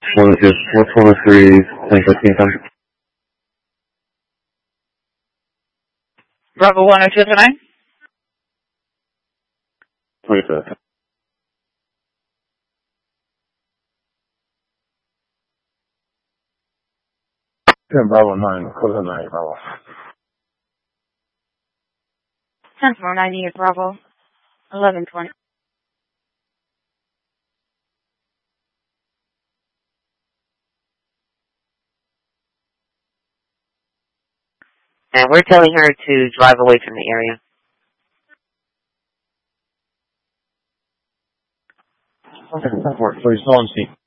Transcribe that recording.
403, plane 1500. Bravo 10209. 25th. 10 Bravo 9, close at 9, Bravo. 10-498 Bravo 1120. And we're telling her to drive away from the area. Okay, please, hold on seat.